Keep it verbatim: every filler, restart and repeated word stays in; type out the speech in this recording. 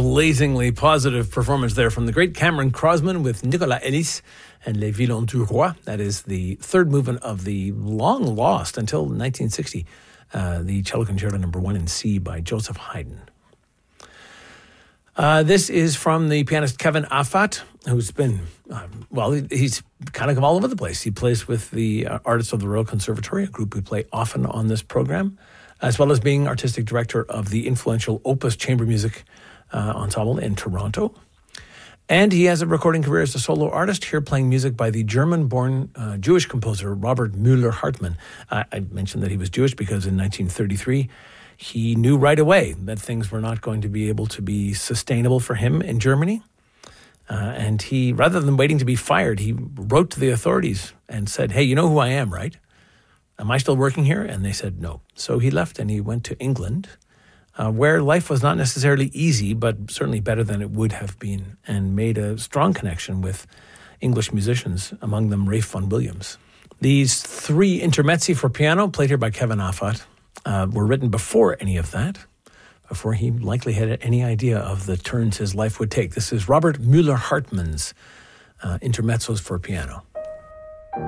blazingly positive performance there from the great Cameron Crosman with Nicolas Ellis and Les Violons du Roi. That is the third movement of the long lost until nineteen sixty, uh, the Cello Concerto Number One in C by Joseph Haydn. Uh, this is from the pianist Kevin Affat, who's been, uh, well, he's kind of all over the place. He plays with the uh, Artists of the Royal Conservatory, a group we play often on this program, as well as being artistic director of the influential Opus Chamber Music uh, Ensemble in Toronto. And he has a recording career as a solo artist, here playing music by the German-born uh, Jewish composer Robert Müller-Hartmann. Uh, I mentioned that he was Jewish because in nineteen thirty-three, he knew right away that things were not going to be able to be sustainable for him in Germany. Uh, and he, rather than waiting to be fired, he wrote to the authorities and said, hey, you know who I am, right? Am I still working here? And they said no. So he left and he went to England, uh, where life was not necessarily easy, but certainly better than it would have been, and made a strong connection with English musicians, among them Ralph Vaughan Williams. These three intermezzi for piano, played here by Kevin Affat, Uh, were written before any of that, before he likely had any idea of the turns his life would take. This is Robert Müller-Hartmann's uh, intermezzos for piano.